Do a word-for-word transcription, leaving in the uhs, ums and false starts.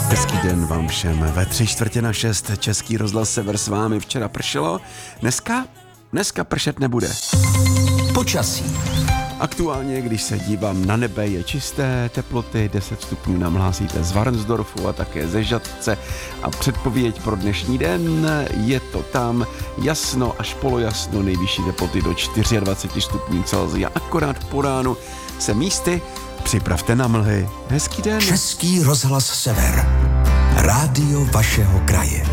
Hezký den vám všem. Ve tři čtvrtě na šest Český rozhlas Sever s vámi. Včera pršelo, dneska, dneska pršet nebude. Počasí. Aktuálně, když se dívám na nebe, je čisté, teploty deset stupňů nám hlásíte z Varnsdorfu a také ze Žatce a předpověď pro dnešní den je to tam jasno až polojasno, nejvyšší teploty do dvacet čtyři stupňů Celsia, akorát po ránu se místy připravte na mlhy. Hezký den. Český rozhlas Sever. Rádio vašeho kraje.